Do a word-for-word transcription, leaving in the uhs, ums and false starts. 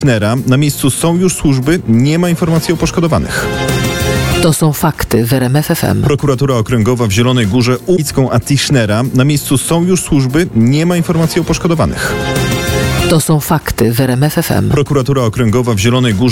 Na miejscu są już służby, nie ma informacji o poszkodowanych. To są fakty w R M F F M. Prokuratura Okręgowa w Zielonej Górze ulicką a Tischnera. Na miejscu są już służby, nie ma informacji o poszkodowanych. To są fakty w R M F F M. Prokuratura Okręgowa w Zielonej Górze